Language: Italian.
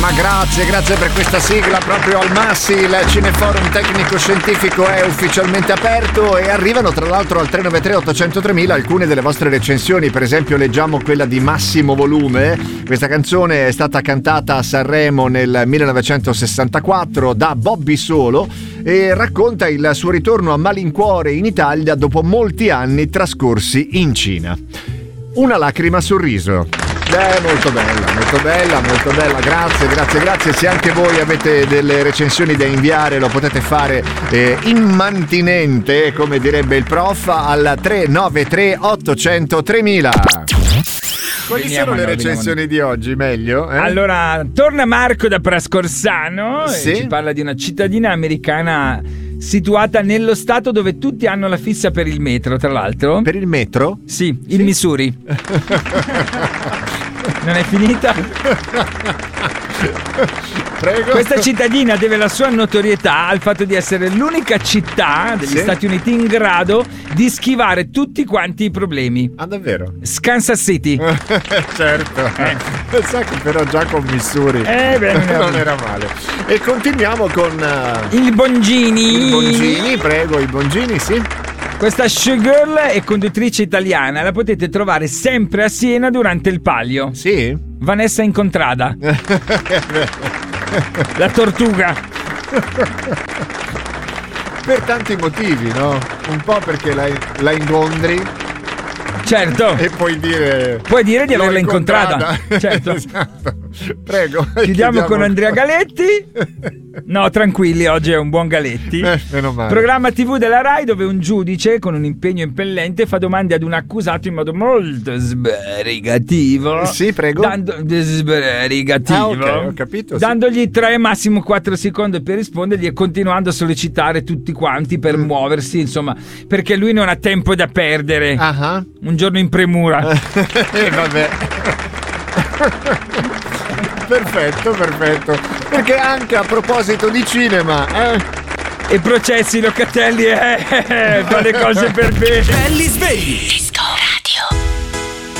Ma grazie per questa sigla proprio al Massi. Il Cineforum Tecnico Scientifico è ufficialmente aperto e arrivano tra l'altro al 393 800 3000 alcune delle vostre recensioni. Per esempio leggiamo quella di Massimo Volume. Questa canzone è stata cantata a Sanremo nel 1964 da Bobby Solo e racconta il suo ritorno a malincuore in Italia dopo molti anni trascorsi in Cina. Una lacrima sul riso. Molto bella, grazie. Se anche voi avete delle recensioni da inviare lo potete fare immantinente, come direbbe il prof, al 393 800 3000. Quali sono le recensioni di oggi, meglio? Allora, torna Marco da Prascorsano sì? E ci parla di una cittadina americana situata nello stato dove tutti hanno la fissa per il metro, tra l'altro. Per il metro? Sì, il Missouri. Non è finita? Prego. Questa cittadina deve la sua notorietà al fatto di essere l'unica città degli Stati Uniti in grado di schivare tutti quanti i problemi. Ah, davvero? Kansas City. Certo. Sai che però già con Missouri non era male. E continuiamo con il Bongini. Prego, i Bongini, sì. Questa showgirl è conduttrice italiana, la potete trovare sempre a Siena durante il Palio. Sì? Vanessa Incontrada. La tortuga. Per tanti motivi, no? Un po' perché la ingondri. Certo. E puoi dire di averla incontrata. Certo. Esatto. Prego. Chiudiamo con Andrea Galetti. No, tranquilli, oggi è un buon Galetti. Meno male. Programma TV della Rai dove un giudice con un impegno impellente fa domande ad un accusato in modo molto sbrigativo. Sì, prego. Sbrigativo. Ok, ho capito. Dandogli 3, massimo 4 secondi per rispondergli e continuando a sollecitare tutti quanti per muoversi, insomma, perché lui non ha tempo da perdere. Un giorno in premura. Vabbè. Perfetto. Perché anche a proposito di cinema, e processi, locatelli, fa le cose per bene. Belli svegli.